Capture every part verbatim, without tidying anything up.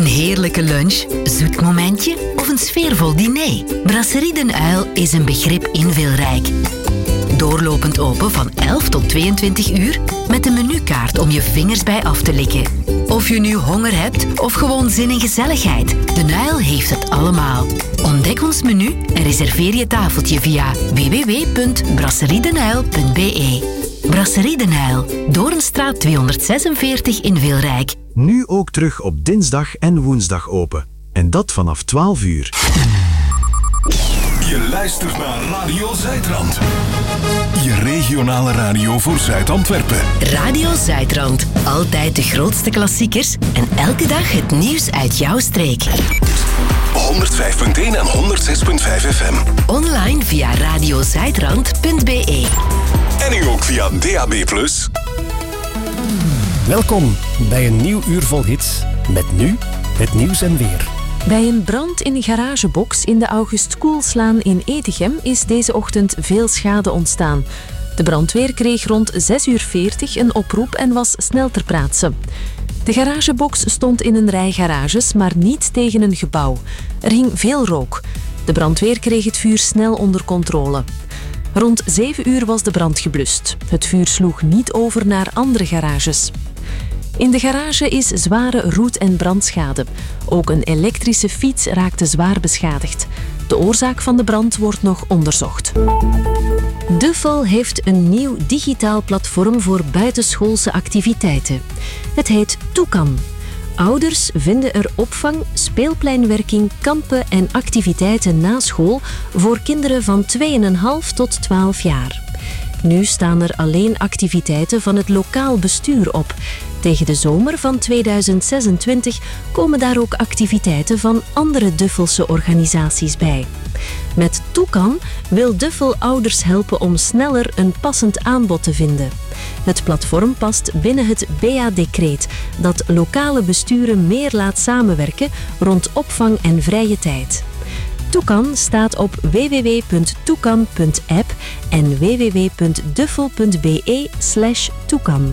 Een heerlijke lunch, zoet momentje of een sfeervol diner? Brasserie Den Uil is een begrip inveelrijk. Doorlopend open van elf tot tweeëntwintig uur met een menukaart om je vingers bij af te likken. Of je nu honger hebt of gewoon zin in gezelligheid, Den Uil heeft het allemaal. Ontdek ons menu en reserveer je tafeltje via w w w punt brasseriedenuil punt b e. Brasserie Den Uil, Doornstraat tweehonderdzesenveertig in Veelrijk. Nu ook terug op dinsdag en woensdag open. En dat vanaf twaalf uur. Je luistert naar Radio Zuidrand. Je regionale radio voor Zuid-Antwerpen. Radio Zuidrand. Altijd de grootste klassiekers en elke dag het nieuws uit jouw streek. honderdvijf punt één en honderdzes punt vijf F M. Online via radiozuidrand punt b e. En nu ook via D A B plus. Welkom bij een nieuw uur vol hits. Met nu het nieuws en weer. Bij een brand in een garagebox in de August Koelslaan in Edegem is deze ochtend veel schade ontstaan. De brandweer kreeg rond zes uur veertig een oproep en was snel ter plaatse. De garagebox stond in een rij garages, maar niet tegen een gebouw. Er hing veel rook. De brandweer kreeg het vuur snel onder controle. Rond zeven uur was de brand geblust. Het vuur sloeg niet over naar andere garages. In de garage is zware roet- en brandschade. Ook een elektrische fiets raakte zwaar beschadigd. De oorzaak van de brand wordt nog onderzocht. Duffel heeft een nieuw digitaal platform voor buitenschoolse activiteiten. Het heet Toekan. Ouders vinden er opvang, speelpleinwerking, kampen en activiteiten na school voor kinderen van twee komma vijf tot twaalf jaar. Nu staan er alleen activiteiten van het lokaal bestuur op. Tegen de zomer van tweeduizend zesentwintig komen daar ook activiteiten van andere Duffelse organisaties bij. Met Toekan wil Duffel ouders helpen om sneller een passend aanbod te vinden. Het platform past binnen het B A-decreet dat lokale besturen meer laat samenwerken rond opvang en vrije tijd. Toekan staat op w w w punt toekan punt app en w w w punt duffel punt b e slash toekan.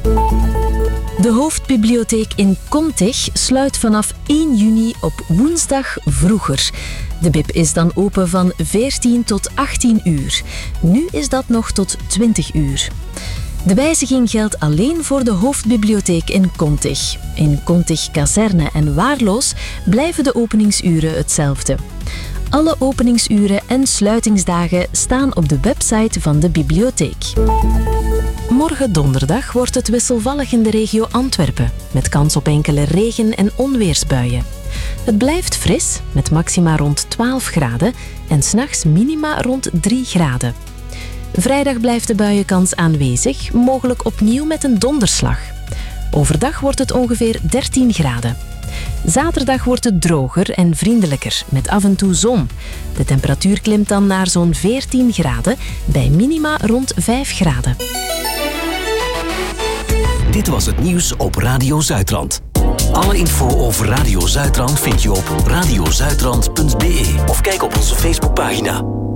De hoofdbibliotheek in Kontich sluit vanaf één juni op woensdag vroeger. De bib is dan open van veertien tot achttien uur. Nu is dat nog tot twintig uur. De wijziging geldt alleen voor de hoofdbibliotheek in Kontich. In Kontich Kazerne en Waarloos blijven de openingsuren hetzelfde. Alle openingsuren en sluitingsdagen staan op de website van de bibliotheek. Morgen donderdag wordt het wisselvallig in de regio Antwerpen, met kans op enkele regen- en onweersbuien. Het blijft fris, met maxima rond twaalf graden en 's nachts minima rond drie graden. Vrijdag blijft de buienkans aanwezig, mogelijk opnieuw met een donderslag. Overdag wordt het ongeveer dertien graden. Zaterdag wordt het droger en vriendelijker, met af en toe zon. De temperatuur klimt dan naar zo'n veertien graden, bij minima rond vijf graden. Dit was het nieuws op Radio Zuidrand. Alle info over Radio Zuidrand vind je op radiozuidrand punt b e of kijk op onze Facebookpagina.